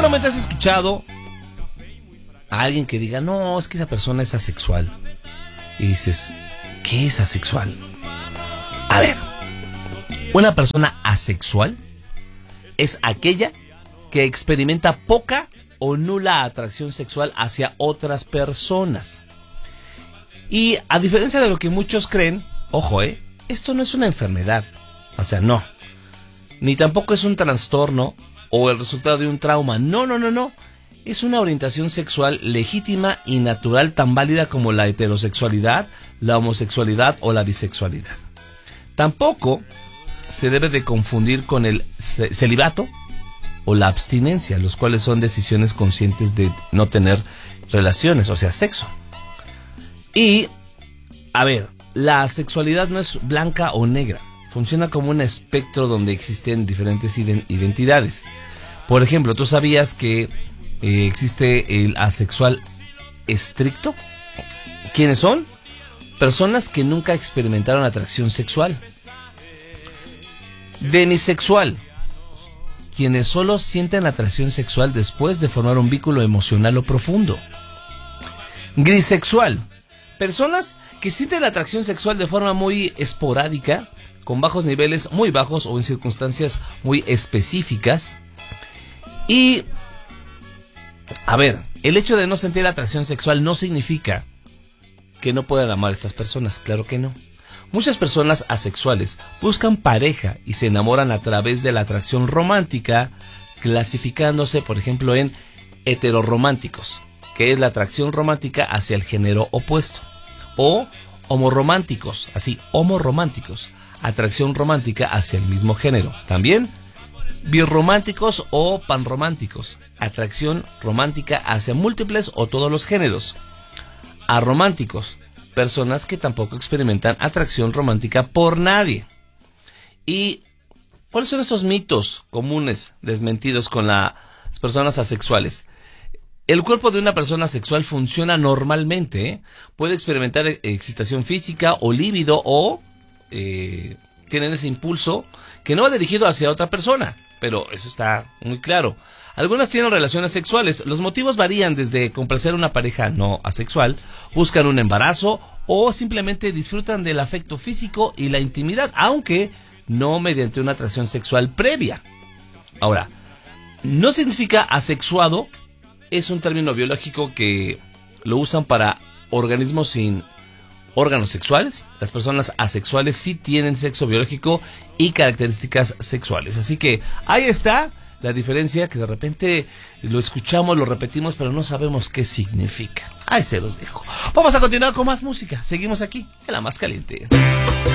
Seguramente has escuchado a alguien que diga, no, es que esa persona es asexual. Y dices, ¿qué es asexual? A ver, una persona asexual es aquella que experimenta poca o nula atracción sexual hacia otras personas. Y a diferencia de lo que muchos creen, ojo, esto no es una enfermedad, o sea, no. Ni tampoco es un trastorno o el resultado de un trauma, no. Es una orientación sexual legítima y natural, tan válida como la heterosexualidad, la homosexualidad o la bisexualidad. Tampoco se debe de confundir con el celibato o la abstinencia, los cuales son decisiones conscientes de no tener relaciones, o sea, sexo. Y, a ver, la sexualidad no es blanca o negra, funciona como un espectro donde existen diferentes identidades. Por ejemplo, ¿tú sabías que existe el asexual estricto? ¿Quiénes son? Personas que nunca experimentaron atracción sexual. Demisexual, quienes solo sienten atracción sexual después de formar un vínculo emocional o profundo. Grisexual, personas que sienten atracción sexual de forma muy esporádica, con bajos niveles, muy bajos o en circunstancias muy específicas. Y, a ver, el hecho de no sentir atracción sexual no significa que no puedan amar a estas personas, claro que no. Muchas personas asexuales buscan pareja y se enamoran a través de la atracción romántica, clasificándose, por ejemplo, en heterorománticos, que es la atracción romántica hacia el género opuesto, o homorománticos, así, homorománticos, atracción romántica hacia el mismo género. También birrománticos o panrománticos, atracción romántica hacia múltiples o todos los géneros. Arománticos, personas que tampoco experimentan atracción romántica por nadie. ¿Y cuáles son estos mitos comunes desmentidos con las personas asexuales? El cuerpo de una persona asexual funciona normalmente, puede experimentar excitación física o líbido o tienen ese impulso que no va dirigido hacia otra persona, pero eso está muy claro. Algunas tienen relaciones sexuales. Los motivos varían desde complacer a una pareja no asexual, buscan un embarazo o simplemente disfrutan del afecto físico y la intimidad, aunque no mediante una atracción sexual previa. Ahora, no significa asexuado, es un término biológico que lo usan para organismos sin órganos sexuales. Las personas asexuales sí tienen sexo biológico y características sexuales. Así que ahí está la diferencia, que de repente lo escuchamos, lo repetimos, pero no sabemos qué significa. Ahí se los dejo. Vamos a continuar con más música. Seguimos aquí en La Más Caliente.